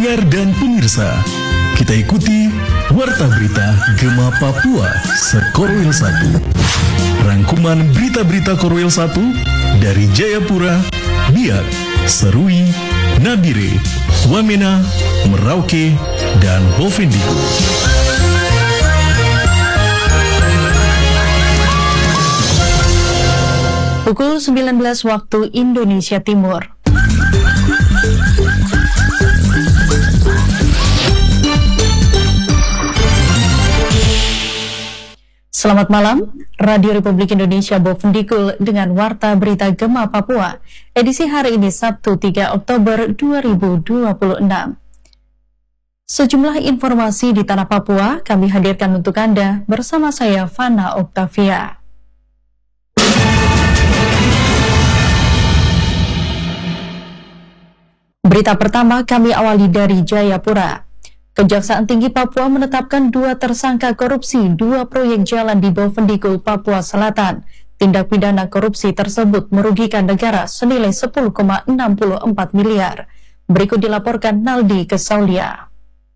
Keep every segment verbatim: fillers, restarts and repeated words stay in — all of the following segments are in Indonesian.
Pendengar dan pemirsa, kita ikuti Warta Berita Gema Papua Sekorwil satu. Rangkuman berita-berita Korwil satu dari Jayapura, Biak, Serui, Nabire, Wamena, Merauke, dan Bovendigul. Pukul sembilan belas waktu Indonesia Timur. Selamat malam, Radio Republik Indonesia Bovendigul dengan Warta Berita Gema Papua, edisi hari ini Sabtu tiga Oktober dua ribu dua puluh enam. Sejumlah informasi di tanah Papua kami hadirkan untuk Anda bersama saya Fana Oktavia. Berita pertama kami awali dari Jayapura. Kejaksaan Tinggi Papua menetapkan dua tersangka korupsi dua proyek jalan di Bovendigul, Papua Selatan. Tindak pidana korupsi tersebut merugikan negara senilai sepuluh koma enam empat miliar. Berikut dilaporkan Naldi Kesaulia.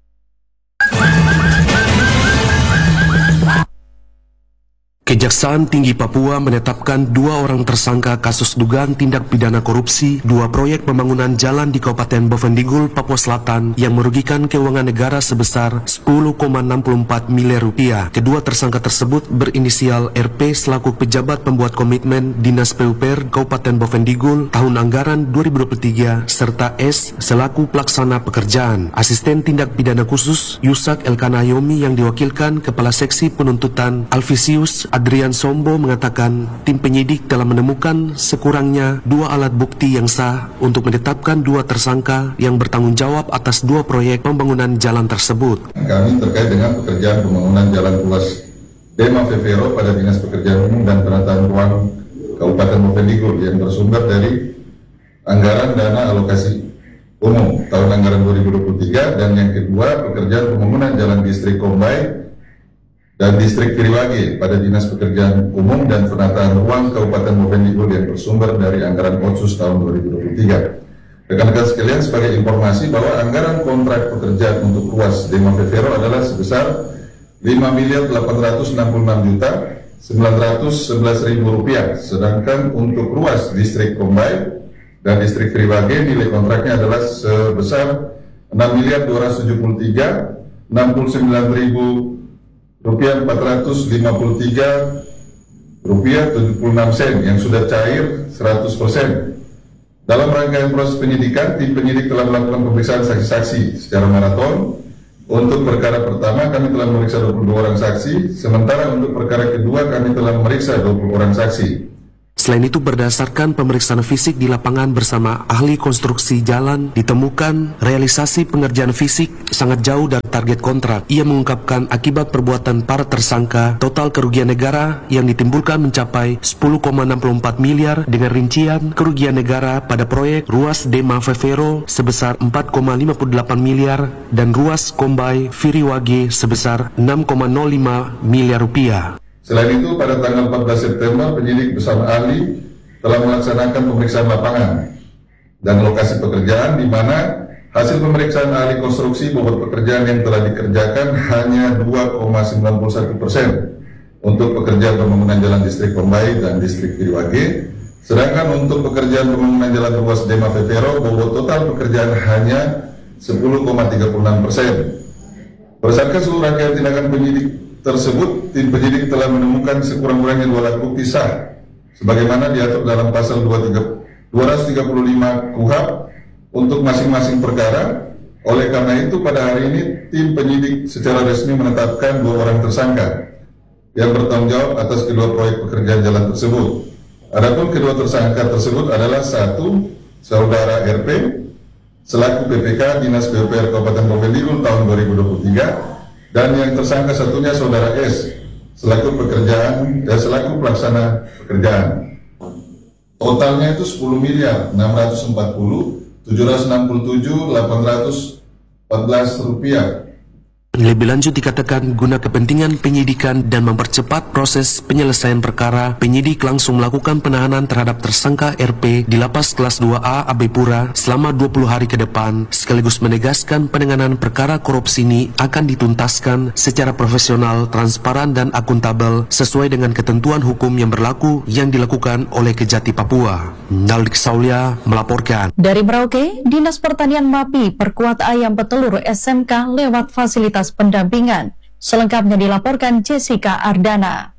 Kejaksaan Tinggi Papua menetapkan dua orang tersangka kasus dugaan tindak pidana korupsi dua proyek pembangunan jalan di Kabupaten Bovendigul, Papua Selatan yang merugikan keuangan negara sebesar sepuluh koma enam empat miliar rupiah. Kedua tersangka tersebut berinisial R P selaku pejabat pembuat komitmen Dinas P U P R Kabupaten Bovendigul tahun anggaran dua ribu dua puluh tiga serta S selaku pelaksana pekerjaan. Asisten tindak pidana khusus Yusak Elkanayomi yang diwakilkan Kepala Seksi Penuntutan Alvisius Adrian Sombo mengatakan tim penyidik telah menemukan sekurangnya dua alat bukti yang sah untuk menetapkan dua tersangka yang bertanggung jawab atas dua proyek pembangunan jalan tersebut. Kami terkait dengan pekerjaan pembangunan jalan ruas Dema Vevero pada Dinas Pekerjaan Umum dan Penataan Ruang Kabupaten Bovendigul yang bersumber dari anggaran dana alokasi umum tahun anggaran dua ribu dua puluh tiga, dan yang kedua pekerjaan pembangunan jalan distrik Kombai dan distrik Viriwage pada Dinas Pekerjaan Umum dan Penataan Ruang Kabupaten Bovendigul yang bersumber dari anggaran Otsus tahun dua ribu dua puluh tiga. Rekan-rekan sekalian, sebagai informasi bahwa anggaran kontrak pekerjaan untuk ruas Dema Vevero adalah sebesar lima miliar delapan ratus enam puluh enam juta sembilan ratus sebelas ribu rupiah, sedangkan untuk ruas distrik Kombai dan distrik Viriwage nilai kontraknya adalah sebesar enam miliar dua ratus tujuh puluh tiga enam puluh sembilan ribu rupiah empat ratus lima puluh tiga rupiah tujuh puluh enam sen yang sudah cair seratus persen. Dalam rangkaian proses penyidikan, tim penyidik telah melakukan pemeriksaan saksi-saksi secara maraton. Untuk perkara pertama kami telah memeriksa dua puluh dua orang saksi, sementara untuk perkara kedua kami telah memeriksa dua puluh orang saksi. Selain itu, berdasarkan pemeriksaan fisik di lapangan bersama ahli konstruksi jalan, ditemukan realisasi pengerjaan fisik sangat jauh dari target kontrak. Ia mengungkapkan akibat perbuatan para tersangka, total kerugian negara yang ditimbulkan mencapai sepuluh koma enam empat miliar dengan rincian kerugian negara pada proyek ruas Dema Vevero sebesar empat koma lima delapan miliar dan ruas Kombai Viriwage sebesar enam koma nol lima miliar rupiah. Selain itu, pada tanggal empat belas September, penyidik bersama ahli telah melaksanakan pemeriksaan lapangan dan lokasi pekerjaan, di mana hasil pemeriksaan ahli konstruksi bobot pekerjaan yang telah dikerjakan hanya dua koma sembilan satu persen untuk pekerjaan pembangunan jalan distrik Kombai dan distrik Viriwage, sedangkan untuk pekerjaan pembangunan jalan ruas Dema Vevero bobot total pekerjaan hanya sepuluh koma tiga enam persen. Berdasarkan seluruh rangkaian tindakan penyidik tersebut, tim penyidik telah menemukan sekurang-kurangnya dua alat bukti sah sebagaimana diatur dalam pasal dua ratus tiga puluh lima K U H A P untuk masing-masing perkara. Oleh karena itu, pada hari ini tim penyidik secara resmi menetapkan dua orang tersangka yang bertanggung jawab atas kedua proyek pekerjaan jalan tersebut. Adapun kedua tersangka tersebut adalah satu, saudara R P selaku P P K Dinas P U P R Kabupaten Bovendigul tahun dua ribu dua puluh tiga, dan yang tersangka satunya saudara S selaku pekerjaan dan selaku pelaksana pekerjaan. Totalnya itu sepuluh miliar enam ratus empat puluh tujuh ratus enam puluh tujuh delapan ratus empat belas rupiah Lebih lanjut dikatakan guna kepentingan penyidikan dan mempercepat proses penyelesaian perkara, penyidik langsung melakukan penahanan terhadap tersangka R P di Lapas Kelas dua A Abepura selama dua puluh hari ke depan, sekaligus menegaskan penanganan perkara korupsi ini akan dituntaskan secara profesional, transparan dan akuntabel sesuai dengan ketentuan hukum yang berlaku yang dilakukan oleh Kejati Papua. Naldik Saulia melaporkan. Dari Merauke, Dinas Pertanian MAPI perkuat ayam petelur S M K lewat fasilitas pendampingan. Selengkapnya dilaporkan Jessica Ardana.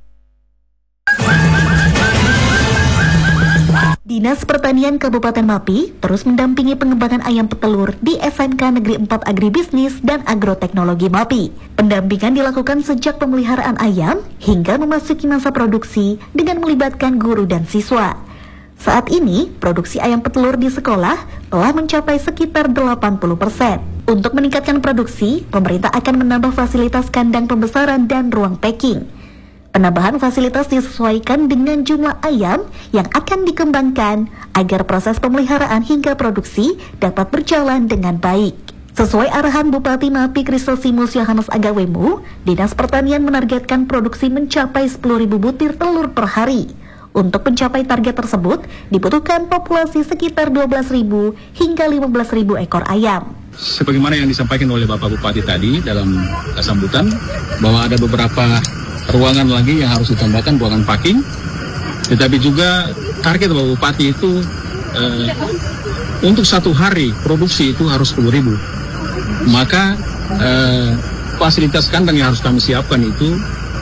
Dinas Pertanian Kabupaten MAPI terus mendampingi pengembangan ayam petelur di S M K Negeri empat Agribisnis dan Agroteknologi MAPI. Pendampingan dilakukan sejak pemeliharaan ayam hingga memasuki masa produksi dengan melibatkan guru dan siswa. Saat ini, produksi ayam petelur di sekolah telah mencapai sekitar delapan puluh persen. Untuk meningkatkan produksi, pemerintah akan menambah fasilitas kandang pembesaran dan ruang packing. Penambahan fasilitas disesuaikan dengan jumlah ayam yang akan dikembangkan agar proses pemeliharaan hingga produksi dapat berjalan dengan baik. Sesuai arahan Bupati MAPI Kristosimus Yohanes Agawemu, Dinas Pertanian menargetkan produksi mencapai sepuluh ribu butir telur per hari. Untuk mencapai target tersebut, dibutuhkan populasi sekitar dua belas ribu hingga lima belas ribu ekor ayam. Sebagaimana yang disampaikan oleh Bapak Bupati tadi dalam sambutan, bahwa ada beberapa ruangan lagi yang harus ditambahkan, ruangan packing. Tetapi juga target Bapak Bupati itu eh, untuk satu hari produksi itu harus sepuluh ribu. Maka eh, fasilitas kandang yang harus kami siapkan itu,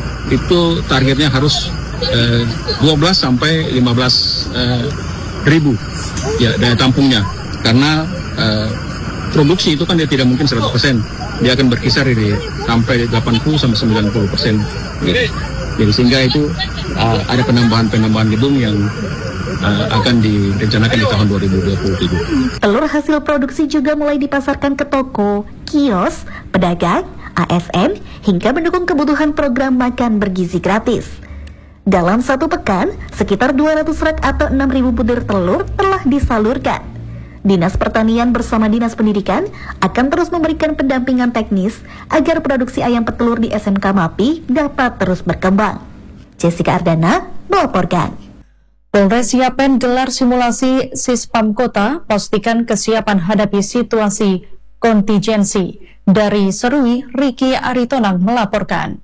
itu targetnya harus eh, dua belas sampai lima belas eh, ribu ya daya tampungnya. Karena eh, produksi itu kan dia tidak mungkin seratus persen, dia akan berkisar di sampai delapan puluh sampai sembilan puluh persen. Gitu. Jadi sehingga itu uh, ada penambahan-penambahan gedung yang uh, akan direncanakan di tahun dua ribu dua puluh tujuh. Telur hasil produksi juga mulai dipasarkan ke toko, kios, pedagang, A S N, hingga mendukung kebutuhan program makan bergizi gratis. Dalam satu pekan, sekitar dua ratus rak atau enam ribu butir telur telah disalurkan. Dinas Pertanian bersama Dinas Pendidikan akan terus memberikan pendampingan teknis agar produksi ayam petelur di S M K MAPI dapat terus berkembang. Jessica Ardana melaporkan. Polres Yapen gelar simulasi Sispam Kota, pastikan kesiapan hadapi situasi kontingensi. Dari Serui, Riki Aritonang melaporkan.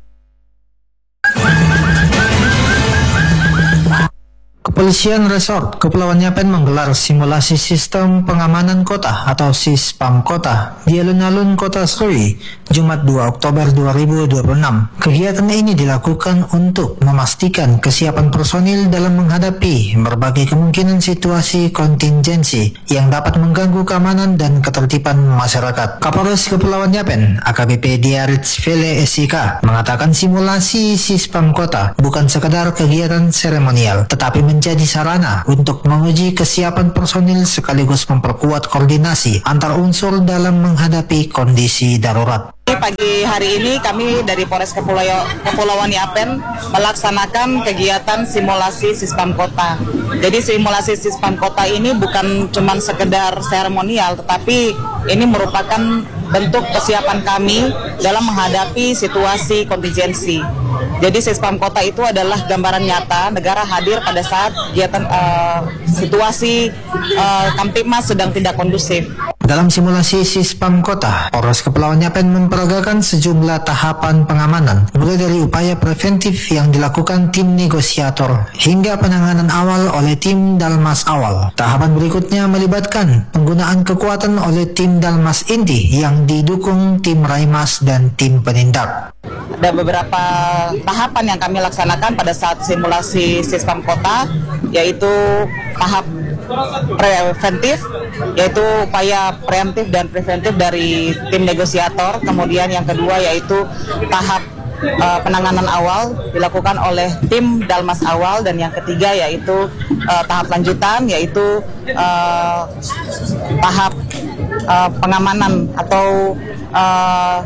Kepolisian Resort Kepulauan Yapen menggelar simulasi sistem pengamanan kota atau Sispam Kota di alun-alun Kota Serui, Jumat dua Oktober dua ribu dua puluh enam. Kegiatan ini dilakukan untuk memastikan kesiapan personil dalam menghadapi berbagai kemungkinan situasi kontingensi yang dapat mengganggu keamanan dan ketertiban masyarakat. Kapolres Kepulauan Yapen, A K B P Diarits Vele S I K, mengatakan simulasi Sispam Kota bukan sekadar kegiatan seremonial, tetapi menjadi sarana untuk menguji kesiapan personil sekaligus memperkuat koordinasi antar unsur dalam menghadapi kondisi darurat. Pagi hari ini kami dari Polres Kepulauan Yapen melaksanakan kegiatan simulasi Sispam Kota. Jadi simulasi Sispam Kota ini bukan cuma sekedar seremonial, tetapi ini merupakan bentuk kesiapan kami dalam menghadapi situasi kontingensi. Jadi Sispam Kota itu adalah gambaran nyata negara hadir pada saat kegiatan uh, situasi uh, Kamtipmas sedang tidak kondusif. Dalam simulasi Sispam Kota, Polres Kepulauan Yapen memperagakan sejumlah tahapan pengamanan, mulai dari upaya preventif yang dilakukan tim negosiator hingga penanganan awal oleh tim Dalmas Awal. Tahapan berikutnya melibatkan penggunaan kekuatan oleh tim Dalmas Inti yang didukung tim Raimas dan tim penindak. Ada beberapa tahapan yang kami laksanakan pada saat simulasi Sispam Kota, yaitu tahap preventif, yaitu upaya preemptif dan preventif dari tim negosiator. Kemudian yang kedua yaitu tahap uh, penanganan awal dilakukan oleh tim Dalmas Awal, dan yang ketiga yaitu uh, tahap lanjutan, yaitu uh, tahap uh, pengamanan atau uh,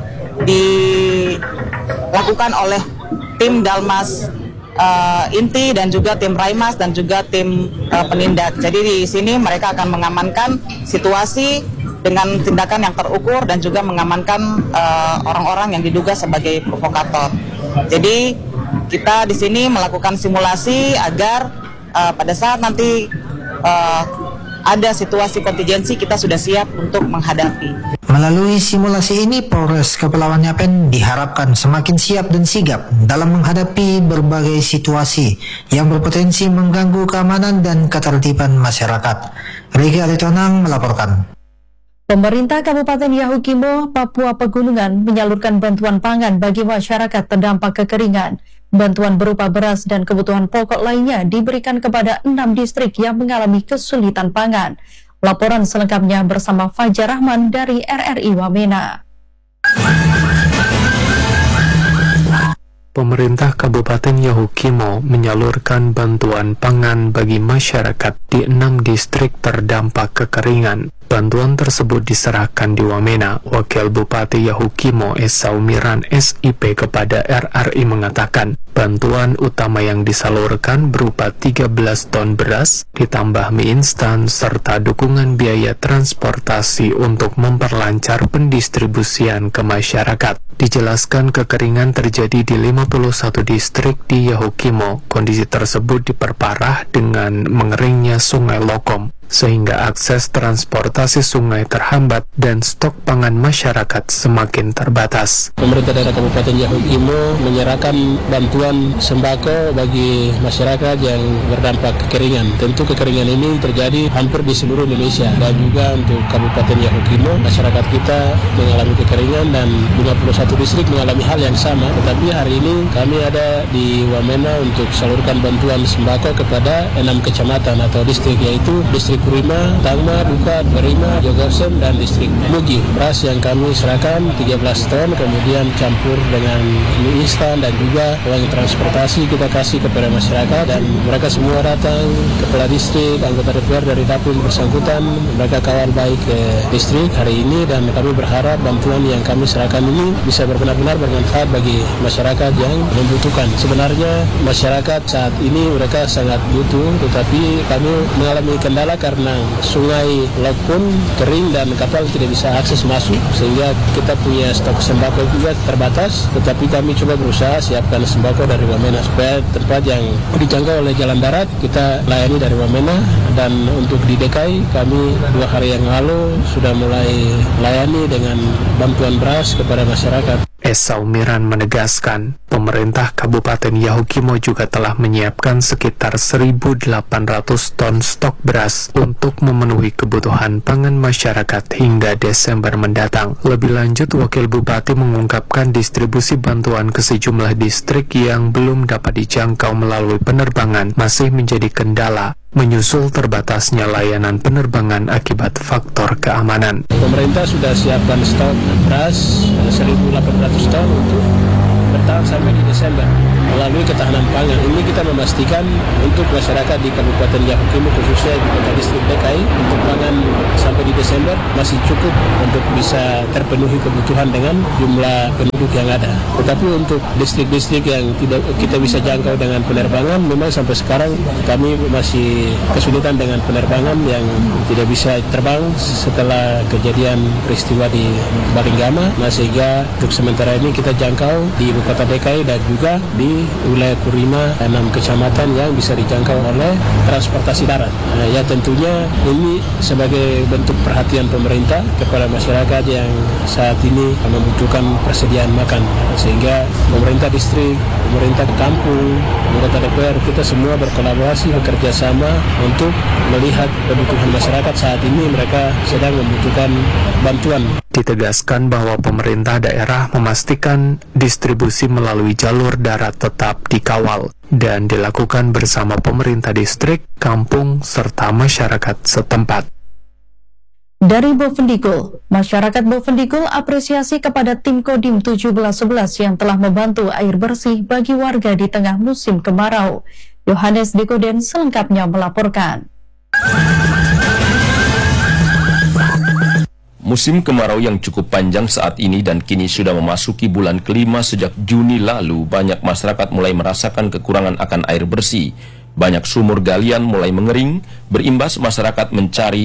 dilakukan oleh tim Dalmas Uh, Inti dan juga tim Raimas dan juga tim uh, penindak. Jadi di sini mereka akan mengamankan situasi dengan tindakan yang terukur dan juga mengamankan uh, orang-orang yang diduga sebagai provokator. Jadi kita di sini melakukan simulasi agar uh, pada saat nanti uh, ada situasi kontingensi kita sudah siap untuk menghadapi. Melalui simulasi ini, Polres Kepulauan Yapen diharapkan semakin siap dan sigap dalam menghadapi berbagai situasi yang berpotensi mengganggu keamanan dan ketertiban masyarakat. Regi Aritonang melaporkan. Pemerintah Kabupaten Yahukimo, Papua Pegunungan menyalurkan bantuan pangan bagi masyarakat terdampak kekeringan. Bantuan berupa beras dan kebutuhan pokok lainnya diberikan kepada enam distrik yang mengalami kesulitan pangan. Laporan selengkapnya bersama Fajar Rahman dari R R I Wamena. Pemerintah Kabupaten Yahukimo menyalurkan bantuan pangan bagi masyarakat di enam distrik terdampak kekeringan. Bantuan tersebut diserahkan di Wamena. Wakil Bupati Yahukimo Esau Miran S I P kepada R R I mengatakan, bantuan utama yang disalurkan berupa tiga belas ton beras, ditambah mie instan, serta dukungan biaya transportasi untuk memperlancar pendistribusian ke masyarakat. Dijelaskan kekeringan terjadi di lima puluh satu distrik di Yahukimo. Kondisi tersebut diperparah dengan mengeringnya Sungai Lokom, sehingga akses transportasi sungai terhambat dan stok pangan masyarakat semakin terbatas. Pemerintah daerah Kabupaten Yahukimo menyerahkan bantuan sembako bagi masyarakat yang berdampak kekeringan. Tentu kekeringan ini terjadi hampir di seluruh Indonesia, dan juga untuk Kabupaten Yahukimo, masyarakat kita mengalami kekeringan dan lima puluh satu distrik mengalami hal yang sama. Tetapi hari ini kami ada di Wamena untuk salurkan bantuan sembako kepada enam kecamatan atau distrik, yaitu distrik Kurima, Tangma, Duka, Berima, Jogosem, dan distrik Mugi. Beras yang kami serahkan tiga belas ton, kemudian campur dengan mie instan dan juga uang transportasi kita kasih kepada masyarakat, dan mereka semua datang, kepala distrik, anggota D P R dari dapur bersangkutan, mereka kawal baik ke distrik hari ini, dan kami berharap bantuan yang kami serahkan ini bisa benar-benar bermanfaat bagi masyarakat yang membutuhkan. Sebenarnya masyarakat saat ini mereka sangat butuh, tetapi kami mengalami kendala karena sungai Lokun kering dan kapal tidak bisa akses masuk, sehingga kita punya stok sembako juga terbatas. Tetapi kami coba berusaha siapkan sembako dari Wamena supaya tempat yang dijangkau oleh jalan darat kita layani dari Wamena, dan untuk di D K I kami dua hari yang lalu sudah mulai layani dengan bantuan beras kepada masyarakat. Esau Miran menegaskan, pemerintah Kabupaten Yahukimo juga telah menyiapkan sekitar seribu delapan ratus ton stok beras untuk memenuhi kebutuhan pangan masyarakat hingga Desember mendatang. Lebih lanjut, Wakil Bupati mengungkapkan distribusi bantuan ke sejumlah distrik yang belum dapat dijangkau melalui penerbangan masih menjadi kendala, menyusul terbatasnya layanan penerbangan akibat faktor keamanan. Pemerintah sudah siapkan stok beras seribu delapan ratus ton untuk bertahan sampai di Desember melalui ketahanan pangan. Ini kita memastikan untuk masyarakat di Kabupaten Yahukimo, khususnya di kota distrik D K I, untuk pangan sampai di Desember masih cukup untuk bisa terpenuhi kebutuhan dengan jumlah penduduk yang ada. Tetapi untuk distrik-distrik yang tidak kita bisa jangkau dengan penerbangan, memang sampai sekarang kami masih kesulitan dengan penerbangan yang tidak bisa terbang setelah kejadian peristiwa di Baringgama. Nah, sehingga untuk sementara ini kita jangkau di Ibu Kota D K I dan juga di wilayah Kurima, enam kecamatan yang bisa dijangkau oleh transportasi darat. Nah, ya tentunya ini sebagai bentuk perhatian pemerintah kepada masyarakat yang saat ini membutuhkan persediaan makan, sehingga pemerintah distrik, pemerintah kampung, anggota D P R, kita semua berkolaborasi, bekerja sama untuk melihat kebutuhan masyarakat saat ini. Mereka sedang membutuhkan bantuan. Ditegaskan bahwa pemerintah daerah memastikan distribusi melalui jalur darat tetap dikawal dan dilakukan bersama pemerintah distrik, kampung, serta masyarakat setempat. Dari Bovendigul, masyarakat Bovendigul apresiasi kepada tim Kodim tujuh belas sebelas yang telah membantu air bersih bagi warga di tengah musim kemarau. Yohanes Dekoden selengkapnya melaporkan. Musim kemarau yang cukup panjang saat ini dan kini sudah memasuki bulan kelima sejak Juni lalu, banyak masyarakat mulai merasakan kekurangan akan air bersih. Banyak sumur galian mulai mengering, berimbas masyarakat mencari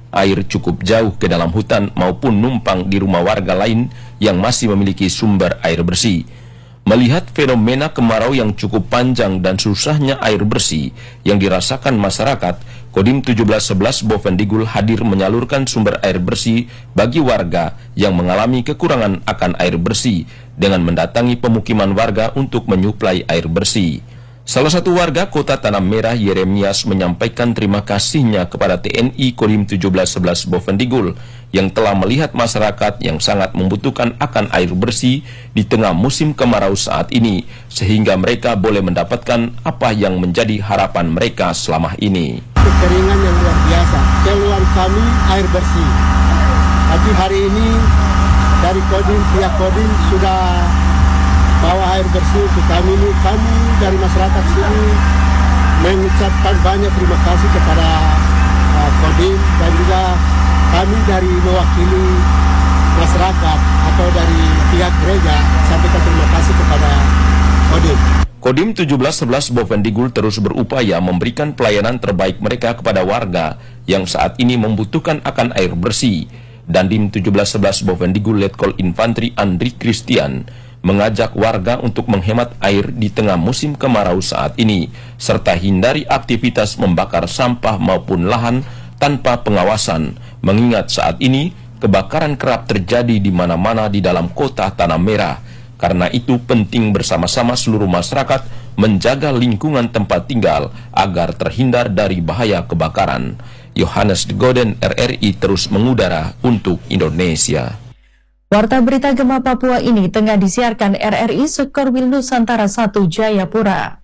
air cukup jauh ke dalam hutan maupun numpang di rumah warga lain yang masih memiliki sumber air bersih. Melihat fenomena kemarau yang cukup panjang dan susahnya air bersih yang dirasakan masyarakat, Kodim tujuh belas sebelas Bovendigul hadir menyalurkan sumber air bersih bagi warga yang mengalami kekurangan akan air bersih dengan mendatangi pemukiman warga untuk menyuplai air bersih. Salah satu warga Kota Tanah Merah, Yeremias, menyampaikan terima kasihnya kepada T N I Kodim tujuh belas sebelas Bovendigul yang telah melihat masyarakat yang sangat membutuhkan akan air bersih di tengah musim kemarau saat ini, sehingga mereka boleh mendapatkan apa yang menjadi harapan mereka selama ini. Kekeringan yang luar biasa, keluhan kami air bersih. Tapi hari ini dari Kodim, pihak Kodim sudah bawa air bersih untuk kami ini. Kami dari masyarakat sini mengucapkan banyak terima kasih kepada uh, Kodim, dan juga kami dari mewakili masyarakat atau dari pihak gereja sampaikan terima kasih kepada Kodim. Kodim tujuh belas sebelas Bovendigul terus berupaya memberikan pelayanan terbaik mereka kepada warga yang saat ini membutuhkan akan air bersih. Dandim tujuh belas sebelas Bovendigul Letkol Infantri Andri Christian mengajak warga untuk menghemat air di tengah musim kemarau saat ini, serta hindari aktivitas membakar sampah maupun lahan tanpa pengawasan, mengingat saat ini kebakaran kerap terjadi di mana-mana di dalam Kota Tanah Merah. Karena itu penting bersama-sama seluruh masyarakat menjaga lingkungan tempat tinggal agar terhindar dari bahaya kebakaran. Yohanes de Goden, R R I, terus mengudara untuk Indonesia. Warta berita Gema Papua ini tengah disiarkan R R I Sekorwil Nusantara satu Jayapura.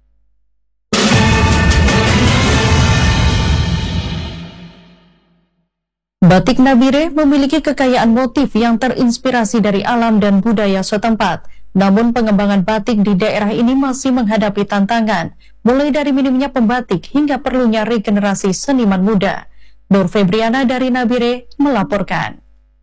Batik Nabire memiliki kekayaan motif yang terinspirasi dari alam dan budaya setempat. Namun pengembangan batik di daerah ini masih menghadapi tantangan, mulai dari minimnya pembatik hingga perlunya regenerasi seniman muda. Nur Febriana dari Nabire melaporkan.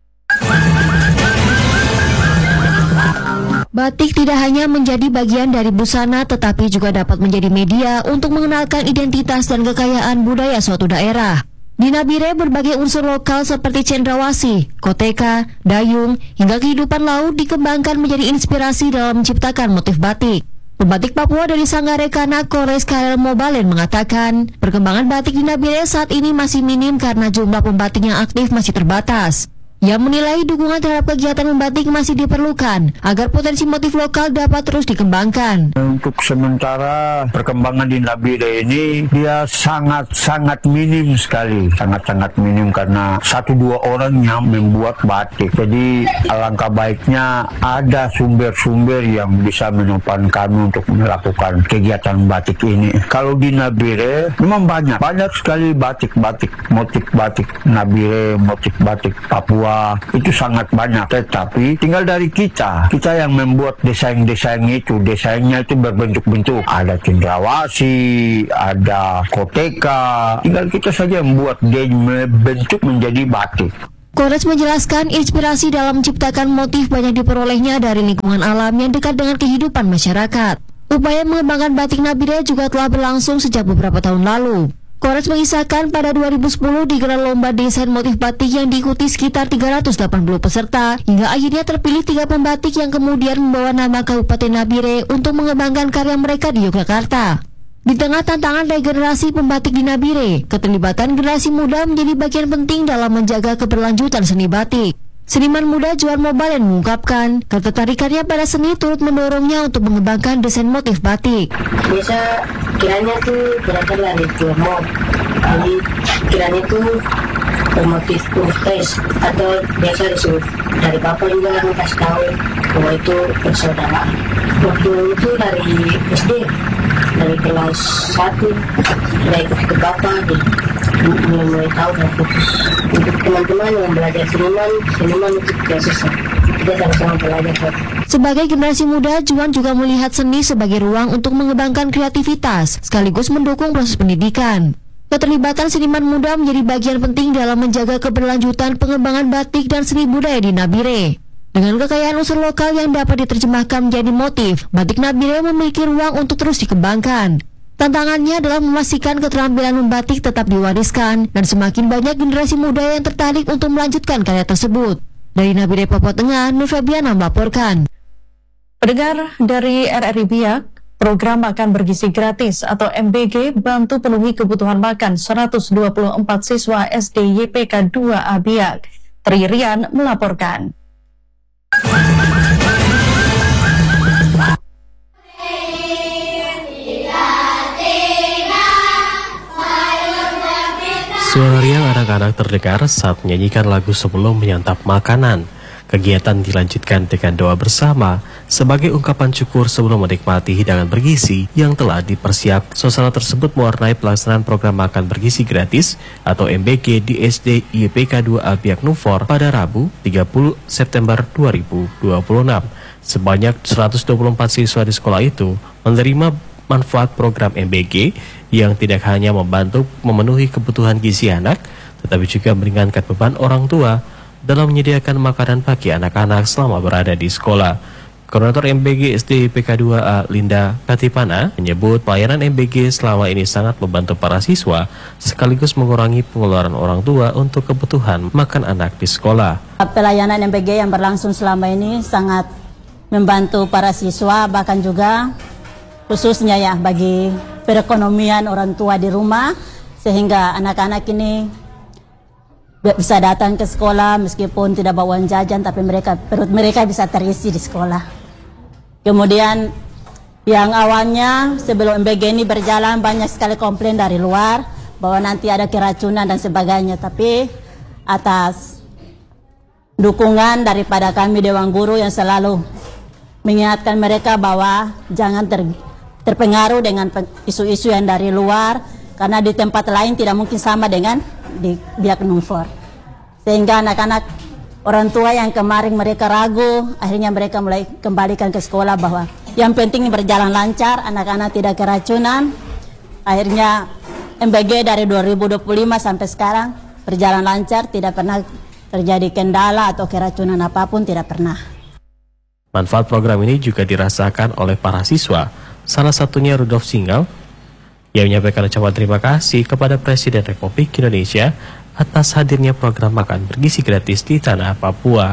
Batik tidak hanya menjadi bagian dari busana, tetapi juga dapat menjadi media untuk mengenalkan identitas dan kekayaan budaya suatu daerah. Di Nabire, berbagai unsur lokal seperti cendrawasih, koteka, dayung, hingga kehidupan laut dikembangkan menjadi inspirasi dalam menciptakan motif batik. Pembatik Papua dari Sanggarekana Kores Karel Mobalen mengatakan, perkembangan batik di Nabire saat ini masih minim karena jumlah pembatik yang aktif masih terbatas. Ia menilai dukungan terhadap kegiatan membatik masih diperlukan agar potensi motif lokal dapat terus dikembangkan. Untuk sementara perkembangan di Nabire ini dia sangat-sangat minim sekali, sangat-sangat minim karena satu dua orang yang membuat batik. Jadi alangkah baiknya ada sumber-sumber yang bisa menopang kami untuk melakukan kegiatan batik ini. Kalau di Nabire memang banyak, banyak sekali batik-batik, motif batik Nabire, motif batik Papua. Itu sangat banyak, tetapi tinggal dari kita kita yang membuat desain-desain itu. Desainnya itu berbentuk-bentuk, ada cendrawasih, ada koteka, tinggal kita saja membuat dia bentuk menjadi batik. Kores menjelaskan inspirasi dalam menciptakan motif banyak diperolehnya dari lingkungan alam yang dekat dengan kehidupan masyarakat. Upaya mengembangkan batik Nabire juga telah berlangsung sejak beberapa tahun lalu. Kores mengisahkan pada dua ribu sepuluh digelar lomba desain motif batik yang diikuti sekitar tiga ratus delapan puluh peserta, hingga akhirnya terpilih tiga pembatik yang kemudian membawa nama Kabupaten Nabire untuk mengembangkan karya mereka di Yogyakarta. Di tengah tantangan regenerasi pembatik di Nabire, keterlibatan generasi muda menjadi bagian penting dalam menjaga keberlanjutan seni batik. Seniman muda Juan Mobalen mengungkapkan ketertarikannya pada seni turut mendorongnya untuk mengembangkan desain motif batik. Biasa kiranya tuh gerakan dari mob, jadi kiranya itu motif huruf tes atau biasa disebut dari bapak juga kasih tahu bahwa itu persaudaraan. Waktu itu dari S D, dari kelas satu sudah ikut ke bapak, mulai mulai tahu dan fokus. Untuk teman-teman yang belajar seniman, seniman itu tidak susah. Kita sama-sama belajar. Sebagai generasi muda, Juan juga melihat seni sebagai ruang untuk mengembangkan kreativitas, sekaligus mendukung proses pendidikan. Keterlibatan seniman muda menjadi bagian penting dalam menjaga keberlanjutan pengembangan batik dan seni budaya di Nabire. Dengan kekayaan unsur lokal yang dapat diterjemahkan menjadi motif, batik Nabire memiliki ruang untuk terus dikembangkan. Tantangannya adalah memastikan keterampilan membatik tetap diwariskan dan semakin banyak generasi muda yang tertarik untuk melanjutkan karya tersebut. Dari Nabire Papua Tengah, Nur Fabiana melaporkan. Pendengar dari R R I Biak, program makan bergizi gratis atau M B G bantu penuhi kebutuhan makan seratus dua puluh empat siswa S D Y P K dua A Biak. Tri Rian melaporkan. Suara riang anak-anak terdengar saat menyanyikan lagu sebelum menyantap makanan. Kegiatan dilanjutkan dengan doa bersama sebagai ungkapan syukur sebelum menikmati hidangan bergizi yang telah dipersiapkan. Suasana tersebut mewarnai pelaksanaan program makan bergizi gratis atau M B G di S D Y P K dua A Biak Nufor pada Rabu tiga puluh September dua ribu dua puluh enam. Sebanyak seratus dua puluh empat siswa di sekolah itu menerima manfaat program M B G yang tidak hanya membantu memenuhi kebutuhan gizi anak, tetapi juga meringankan beban orang tua dalam menyediakan makanan bagi anak-anak selama berada di sekolah. Koordinator M B G S D Y P K dua A Linda Katipana menyebut pelayanan M B G selama ini sangat membantu para siswa sekaligus mengurangi pengeluaran orang tua untuk kebutuhan makan anak di sekolah. Pelayanan M B G yang berlangsung selama ini sangat membantu para siswa, bahkan juga khususnya ya bagi perekonomian orang tua di rumah, sehingga anak-anak ini bisa datang ke sekolah meskipun tidak bawa uang jajan, tapi mereka perut mereka bisa terisi di sekolah. Kemudian yang awalnya sebelum M B G ini berjalan banyak sekali komplain dari luar bahwa nanti ada keracunan dan sebagainya, tapi atas dukungan daripada kami Dewan Guru yang selalu mengingatkan mereka bahwa jangan ter terpengaruh dengan isu-isu yang dari luar, karena di tempat lain tidak mungkin sama dengan di Biak Nufor. Sehingga anak-anak orang tua yang kemarin mereka ragu, akhirnya mereka mulai kembalikan ke sekolah bahwa yang penting berjalan lancar, anak-anak tidak keracunan. Akhirnya M B G dari dua ribu dua puluh lima sampai sekarang berjalan lancar, tidak pernah terjadi kendala atau keracunan apapun, tidak pernah. Manfaat program ini juga dirasakan oleh para siswa. Salah satunya Rudolf Singgal yang menyampaikan ucapan terima kasih kepada Presiden Republik Indonesia atas hadirnya program makan bergizi gratis di tanah Papua.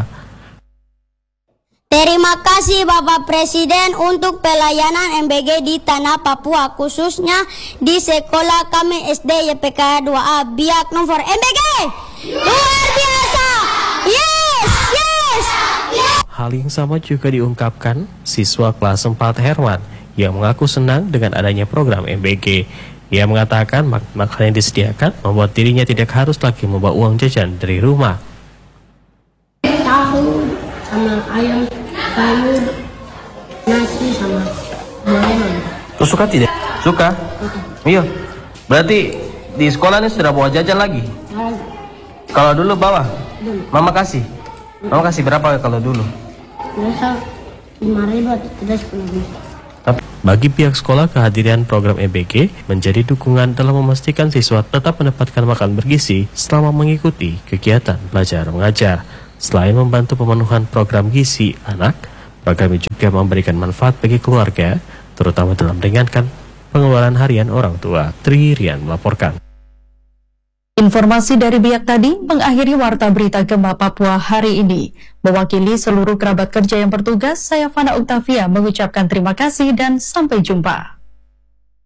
Terima kasih Bapak Presiden untuk pelayanan M B G di tanah Papua, khususnya di sekolah kami S D Y P K dua A Biak Nufor. M B G luar biasa. Yes, yes, yes. Hal yang sama juga diungkapkan siswa kelas empat Herman yang mengaku senang dengan adanya program M B G. Ia mengatakan mak makanan yang disediakan membuat dirinya tidak harus lagi membawa uang jajan dari rumah. Tahu sama ayam, sayur, nasi sama gorengan. Lu suka tidak? Suka? Iya. Berarti di sekolah ini sudah bawa jajan lagi? Kalau dulu bawa? Mama kasih? Mama kasih berapa kalau dulu? Biasa lima ribu atau tidak sepuluh ribu. Bagi pihak sekolah, kehadiran program M B G menjadi dukungan dalam memastikan siswa tetap mendapatkan makan bergizi selama mengikuti kegiatan belajar mengajar. Selain membantu pemenuhan program gizi anak, program ini juga memberikan manfaat bagi keluarga, terutama dalam meringankan pengeluaran harian orang tua. Tri Rian melaporkan. Informasi dari Biak tadi mengakhiri Warta Berita Gema Papua hari ini. Mewakili seluruh kerabat kerja yang bertugas, saya Fana Octavia mengucapkan terima kasih dan sampai jumpa.